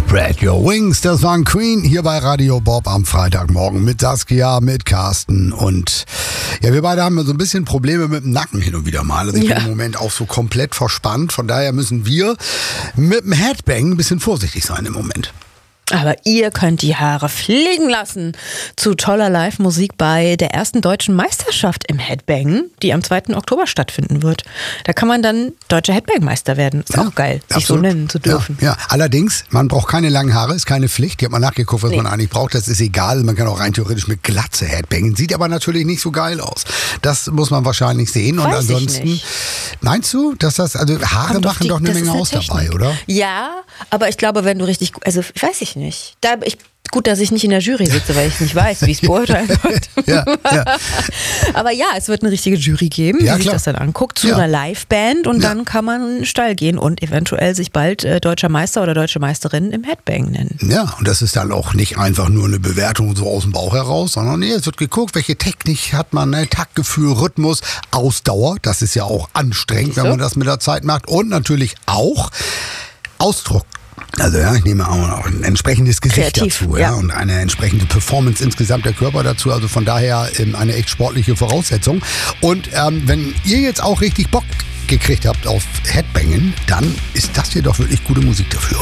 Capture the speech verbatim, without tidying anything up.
Spread Your Wings, das waren Queen hier bei Radio Bob am Freitagmorgen mit Saskia, mit Carsten und ja, wir beide haben so ein bisschen Probleme mit dem Nacken hin und wieder mal. Also ich Ja. bin im Moment auch so komplett verspannt, von daher müssen wir mit dem Headbang ein bisschen vorsichtig sein im Moment. Aber ihr könnt die Haare fliegen lassen zu toller Live-Musik bei der ersten deutschen Meisterschaft im Headbang, die am zweiten Oktober stattfinden wird. Da kann man dann deutscher Headbang-Meister werden. Ist Ja, auch geil, sich absolut. so nennen zu dürfen. Ja, ja, allerdings, man braucht keine langen Haare, ist keine Pflicht. Ich habe mal nachgeguckt, was Nee. man eigentlich braucht. Das ist egal. Man kann auch rein theoretisch mit Glatze Headbangen. Sieht aber natürlich nicht so geil aus. Das muss man wahrscheinlich sehen. Und Weiß ich ansonsten, nicht. meinst du, dass das, also Haare Kommt auf machen die- doch eine das Menge ist eine aus dabei, Technik. oder? Ja, aber ich glaube, wenn du richtig, also weiß ich nicht. Da, ich, gut, dass ich nicht in der Jury sitze, weil ich nicht weiß, wie es beurteilt wird. Ja, ja. Aber ja, es wird eine richtige Jury geben, Ja, die sich klar. das dann anguckt, zu Ja. einer Liveband und Ja. dann kann man in den Stall gehen und eventuell sich bald äh, deutscher Meister oder deutsche Meisterin im Headbang nennen. Ja, und das ist dann auch nicht einfach nur eine Bewertung so aus dem Bauch heraus, sondern nee, es wird geguckt, welche Technik hat man, ne? Taktgefühl, Rhythmus, Ausdauer, das ist ja auch anstrengend, Siehst du? wenn man das mit der Zeit macht und natürlich auch Ausdruck. Also ja, ich nehme auch ein entsprechendes Gesicht Kreativ, dazu, ja, ja. und eine entsprechende Performance insgesamt der Körper dazu, also von daher ähm, eine echt sportliche Voraussetzung. Und ähm, wenn ihr jetzt auch richtig Bock gekriegt habt auf Headbangen, dann ist das hier doch wirklich gute Musik dafür.